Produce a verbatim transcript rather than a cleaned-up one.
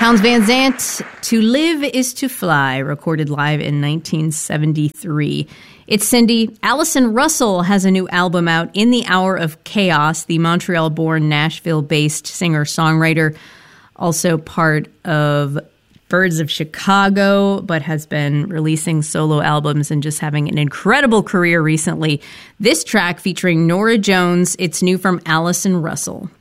Townes Van Zandt, To Live is to Fly, recorded live in nineteen seventy-three. It's Cindy. Allison Russell has a new album out, In the Hour of Chaos, the Montreal-born, Nashville-based singer-songwriter, also part of Birds of Chicago, but has been releasing solo albums and just having an incredible career recently. This track featuring Norah Jones, it's new from Allison Russell.